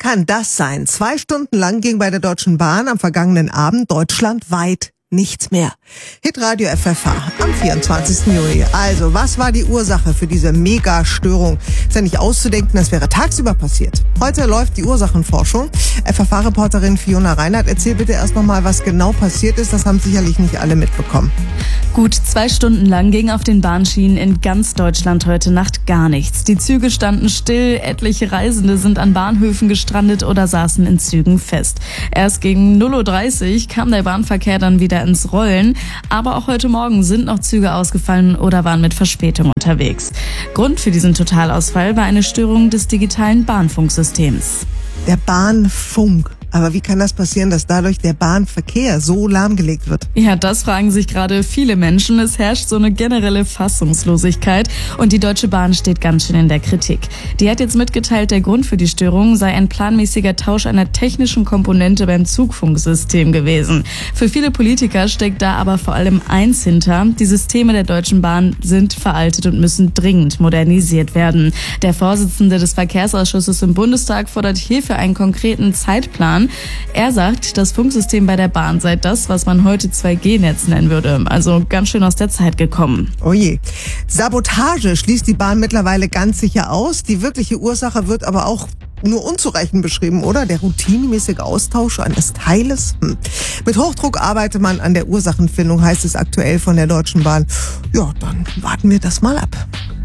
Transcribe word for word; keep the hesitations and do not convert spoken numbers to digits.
kann das sein? Zwei Stunden lang ging bei der Deutschen Bahn am vergangenen Abend deutschlandweit nichts mehr. Hitradio F F H am vierundzwanzigsten Juli. Also, was war die Ursache für diese Megastörung? Ist ja nicht auszudenken, das wäre tagsüber passiert. Heute läuft die Ursachenforschung. F F H-Reporterin Fiona Reinhardt, erzähl bitte erst nochmal, was genau passiert ist. Das haben sicherlich nicht alle mitbekommen. Gut zwei Stunden lang ging auf den Bahnschienen in ganz Deutschland heute Nacht gar nichts. Die Züge standen still, etliche Reisende sind an Bahnhöfen gestrandet oder saßen in Zügen fest. Erst gegen null Uhr dreißig kam der Bahnverkehr dann wieder ins Rollen, aber auch heute Morgen sind noch Züge ausgefallen oder waren mit Verspätung unterwegs. Grund für diesen Totalausfall war eine Störung des digitalen Bahnfunksystems. Der Bahnfunk. Aber wie kann das passieren, dass dadurch der Bahnverkehr so lahmgelegt wird? Ja, das fragen sich gerade viele Menschen. Es herrscht so eine generelle Fassungslosigkeit und die Deutsche Bahn steht ganz schön in der Kritik. Die hat jetzt mitgeteilt, der Grund für die Störung sei ein planmäßiger Tausch einer technischen Komponente beim Zugfunksystem gewesen. Für viele Politiker steckt da aber vor allem eins hinter. Die Systeme der Deutschen Bahn sind veraltet und müssen dringend modernisiert werden. Der Vorsitzende des Verkehrsausschusses im Bundestag fordert hierfür einen konkreten Zeitplan. Er sagt, das Funksystem bei der Bahn sei das, was man heute zwei G Netz nennen würde. Also ganz schön aus der Zeit gekommen. Oh je. Sabotage schließt die Bahn mittlerweile ganz sicher aus. Die wirkliche Ursache wird aber auch nur unzureichend beschrieben, oder? Der routinemäßige Austausch eines Teiles? Hm. Mit Hochdruck arbeitet man an der Ursachenfindung, heißt es aktuell von der Deutschen Bahn. Ja, dann warten wir das mal ab.